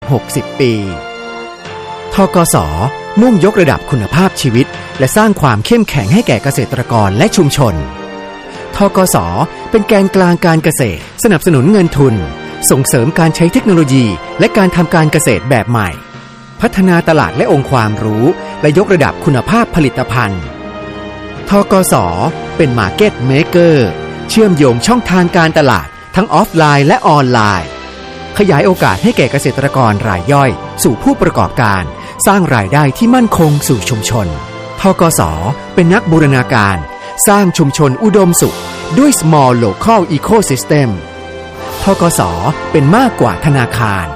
60 ปีธกส.มุ่งยกระดับคุณภาพชีวิตและสร้างความเข้มแข็งให้แก่เกษตรกรและชุมชนธกส.เป็นแกนกลางการเกษตรสนับสนุนเงินทุนส่งเสริมการใช้เทคโนโลยีและการทำการเกษตรแบบใหม่พัฒนาตลาดและองค์ความรู้และยกระดับคุณภาพผลิตภัณฑ์ธกส.เป็นมาร์เก็ตเมเกอร์เชื่อมโยงช่องทางการตลาดทั้งออฟไลน์และออนไลน์ขยายโอกาสให้แก่เกษตรกรรายย่อยสู่ผู้ประกอบการสร้างรายได้ที่มั่นคงสู่ชุมชนธกส.เป็นนักบูรณาการสร้างชุมชนอุดมสุขด้วย Small Local Ecosystem ธกส.เป็นมากกว่าธนาคาร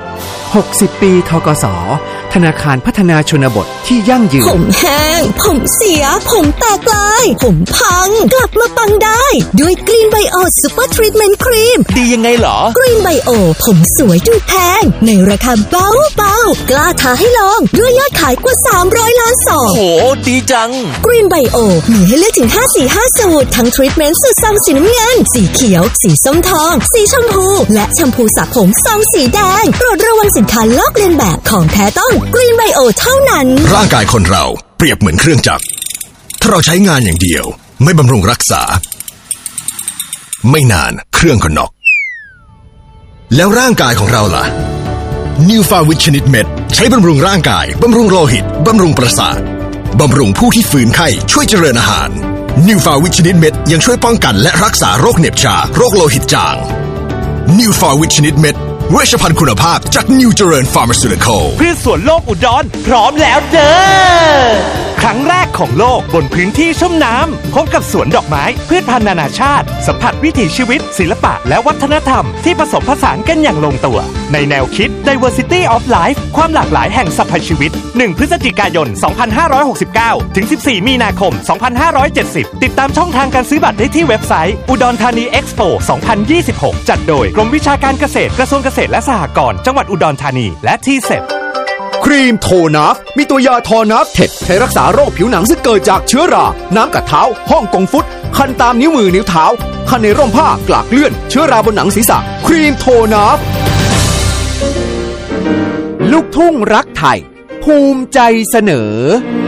60 ปีธกส.ธนาคารพัฒนาชนบทที่ยั่งยืนผมแห้งผมเสียผมแตกลายผมพังกลับมาปังได้ด้วยกรีนไบโอซูเปอร์ทรีทเมนต์ครีมดียังไงเหรอกรีนไบโอผมสวยดูแพงในราคาเบาๆกล้าท้าให้ลองด้วยยอดขายกว่า300 ล้านซองโหดีจังกรีนไบโอมีให้เลือกถึง545สูตรทั้งทรีทเมนต์สูตรซองสีน้ำเงินสีเขียวสีส้มทองสีชมพูและแชมพูสระผมซองสีแดงโปรดระวังสินค้าลอกเลียนแบบของแท้ต้องกรีนไบโอเท่านั้นร่างกายคนเราเปรียบเหมือนเครื่องจักรถ้าเราใช้งานอย่างเดียวไม่บำรุงรักษาไม่นานเครื่องก็น็อกแล้วร่างกายของเราล่ะ New Farwich ชนิดเม็ดใช้บำรุงร่างกายบำรุงโลหิตบำรุงประสาทบำรุงผู้ที่ฝืนไข้ช่วยเจริญอาหาร New Farwich ชนิดเม็ดยังช่วยป้องกันและรักษาโรคเหน็บชาโรคโลหิตจาง New Farwich ชนิดเม็ดเวชภัณฑ์คุณภาพจาก New เจริญ Pharmaceutical พืชสวนโลกอุดรพร้อมแล้วเด้อครั้งแรกของโลกบนพื้นที่ชุ่มน้ำพบกับสวนดอกไม้พืชพันธุ์นานาชาติสัมผัสวิถีชีวิตศิลปะและวัฒนธรรมที่ผสมผสานกันอย่างลงตัวในแนวคิด Diversity of Life ความหลากหลายแห่งสรรพชีวิต1พฤศจิกายน2569ถึง14มีนาคม2570ติดตามช่องทางการซื้อบัตรได้ที่เว็บไซต์อุดรธานีเอ็กซ์โป2026จัดโดยกรมวิชาการเกษตรกระทรวงเกษตรและสหกรณ์จังหวัดอุดรธานีและทีเซปครีมโทนัฟมีตัวยาทอนัฟเท็ดใช้รักษาโรคผิวหนังซึ่งเกิดจากเชื้อราน้ำกัดเท้าห้องกงฟุตคันตามนิ้วมือนิ้วเท้าคันในร่มผ้ากลากเลื่อนเชื้อราบนหนังศีรษะครีมโทนัฟลูกทุ่งรักไทยภูมิใจเสนอ